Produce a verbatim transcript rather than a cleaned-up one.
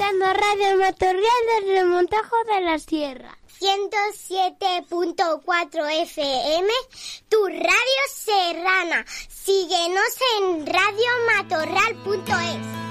escuchando Radio Matorral desde Montajo de la Sierra. ciento siete punto cuatro F M, tu radio serrana. Síguenos en radio matorral punto es.